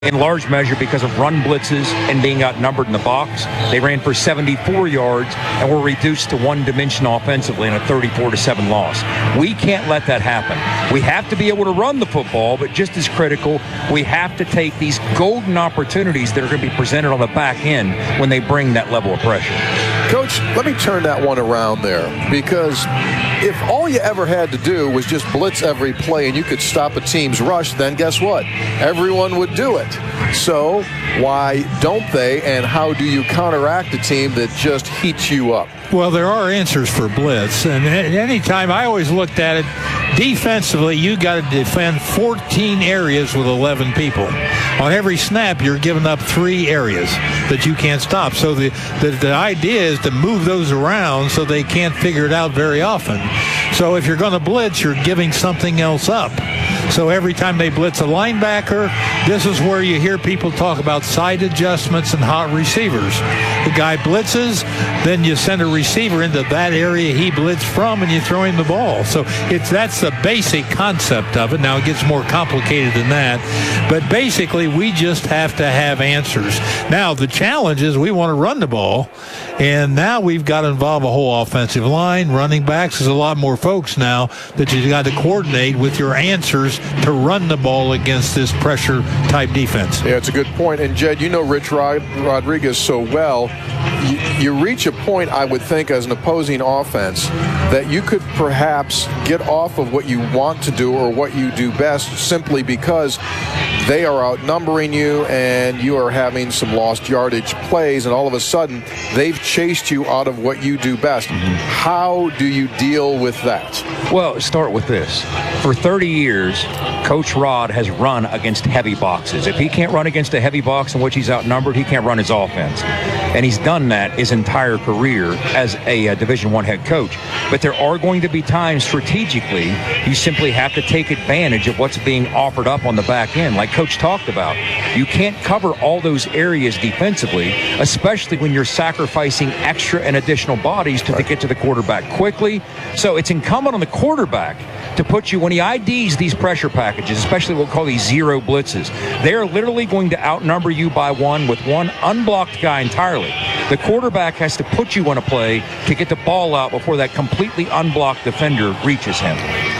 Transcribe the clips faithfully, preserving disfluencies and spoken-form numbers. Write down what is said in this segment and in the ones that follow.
in large measure because of run blitzes and being outnumbered in the box. They ran for seventy-four yards and were reduced to one dimension offensively in a thirty-four to seven loss. We can't let that happen. We have to be able to run the football, but just as critical, we have to take these golden opportunities that are going to be presented on the back end when they bring that level of pressure. Coach, let me turn that one around there, because if all you ever had to do was just blitz every play and you could stop a team's rush, then guess what? Everyone would do it. So why don't they, and how do you counteract a team that just heats you up? Well, there are answers for blitz, and anytime I always looked at it, defensively, you got to defend fourteen areas with eleven people. On every snap, you're giving up three areas that you can't stop. So the, the, the idea is to move those around so they can't figure it out very often. So if you're going to blitz, you're giving something else up. So every time they blitz a linebacker, this is where you hear people talk about side adjustments and hot receivers. The guy blitzes, then you send a receiver into that area he blitzed from, and you throw him the ball. So it's that's the basic concept of it. Now it gets more complicated than that, but basically we just have to have answers. Now the challenge is we want to run the ball, and now we've got to involve a whole offensive line, running backs. There's a lot more folks now that you've got to coordinate with your answers to run the ball against this pressure type defense. Yeah, it's a good point. And Jed, you know Rich Rod- Rodriguez so well. You, you reach a point, I would think, as an opposing offense that you could perhaps get off of what you want to do or what you do best simply because they are outnumbering you and you are having some lost yardage plays, and all of a sudden they've chased you out of what you do best. Mm-hmm. How do you deal with that? Well, start with this. For thirty years, Coach Rod has run against heavy boxes. If he can't run against a heavy box in which he's outnumbered, he can't run his offense. And he's done that his entire career as a, a Division One head coach. But there are going to be times strategically you simply have to take advantage of what's being offered up on the back end, like Coach talked about. You can't cover all those areas defensively, especially when you're sacrificing extra and additional bodies to, to get to the quarterback quickly. So it's incumbent on the quarterback to put you, when he I Ds these pressure packages, especially what we'll call these zero blitzes, they are literally going to outnumber you by one with one unblocked guy entirely. The quarterback has to put you on a play to get the ball out before that completely unblocked defender reaches him.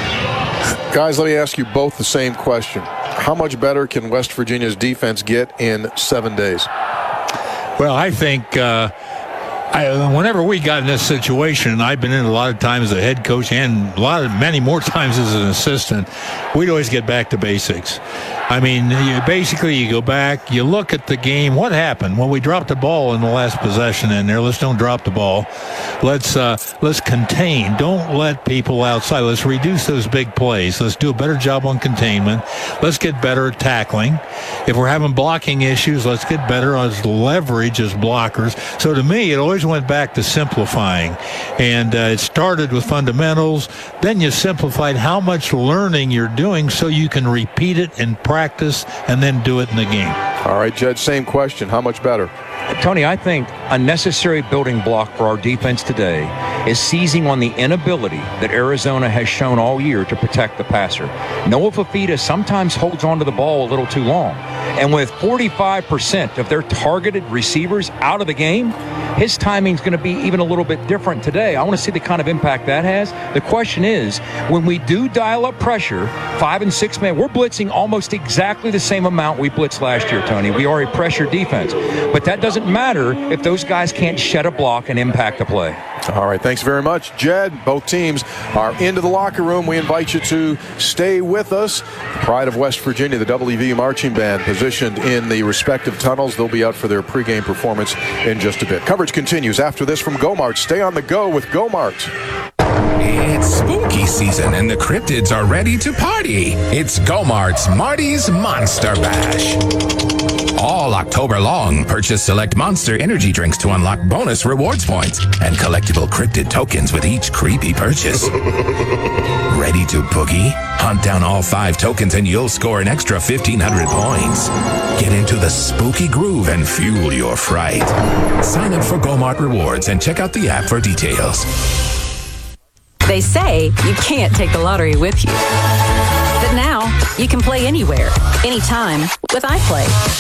Guys, let me ask you both the same question. How much better can West Virginia's defense get in seven days? Well, I think uh, I, whenever we got in this situation, I've been in a lot of times as a head coach and a lot of many more times as an assistant, we'd always get back to basics. I mean, you, basically you go back, you look at the game. What happened? Well, we dropped the ball in the last possession in there. Let's don't drop the ball. Let's uh, let's contain. Don't let people outside. Let's reduce those big plays. Let's do a better job on containment. Let's get better at tackling. If we're having blocking issues, let's get better on leverage as blockers. So to me, it always went back to simplifying. And uh, it started with fundamentals. Then you simplified how much learning you're doing so you can repeat it in practice and then do it in the game. All right, Jed, same question. How much better? Tony, I think a necessary building block for our defense today is seizing on the inability that Arizona has shown all year to protect the passer. Noah Fifita sometimes holds onto the ball a little too long. And with forty-five percent of their targeted receivers out of the game, his timing is going to be even a little bit different today. I want to see the kind of impact that has. The question is, when we do dial up pressure, five and six man, we're blitzing almost exactly the same amount we blitzed last year, Tony. We are a pressure defense. But that doesn't matter if those guys can't shed a block and impact a play. All right, thanks very much, Jed. Both teams are into the locker room. We invite you to stay with us. Pride of West Virginia, the W V Marching Band, positioned in the respective tunnels. They'll be out for their pregame performance in just a bit. Coverage continues after this from Go-Mart. Stay on the go with Go-Mart. It's spooky season and the cryptids are ready to party. It's Go-Mart's Marty's Monster Bash. All October long, purchase select Monster energy drinks to unlock bonus rewards points and collectible cryptid tokens with each creepy purchase. Ready to boogie? Hunt down all five tokens and you'll score an extra fifteen hundred points. Get into the spooky groove and fuel your fright. Sign up for Go-Mart Rewards and check out the app for details. They say you can't take the lottery with you. But now, You can play anywhere, anytime with iPlay.